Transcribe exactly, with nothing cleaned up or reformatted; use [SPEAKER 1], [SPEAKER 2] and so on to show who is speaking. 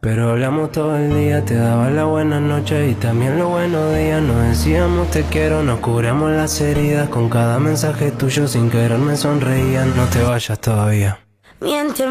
[SPEAKER 1] Pero hablamos todo el día, te daba la buena noche y también los buenos días. Nos decíamos te quiero, nos curamos las heridas. Con cada mensaje tuyo sin querer me sonreían. No te vayas todavía. Miente.